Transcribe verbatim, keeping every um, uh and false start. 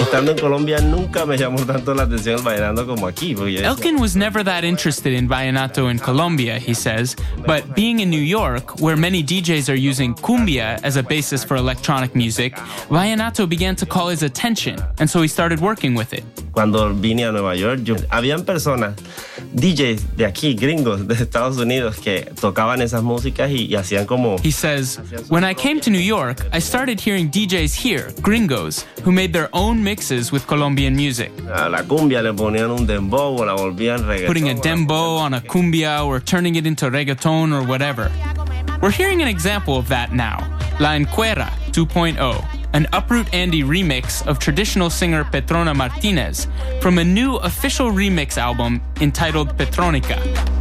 estando en Colombia nunca me llamó tanto la atención el vallenato como aquí. Elkin was never that interested in vallenato in Colombia, he says, but being in New York, where many D Js are using cumbia as a basis for electronic music, vallenato began to call his attention, and so he started working with it. Cuando vine a Nueva York, yo, habían personas, D Js de aquí, gringos de Estados Unidos, que tocaban esas músicas y, y hacían como... He says, when I came to New York, I started hearing D Js here, gringos, who made their own mixes with Colombian music. A la cumbia le ponían un dembow o la volvían reggaeton. Putting a dembow on a cumbia or turning it into reggaeton or whatever. We're hearing an example of that now, La Encuera two point oh, an Uproot Andy remix of traditional singer Petrona Martinez from a new official remix album entitled Petronica.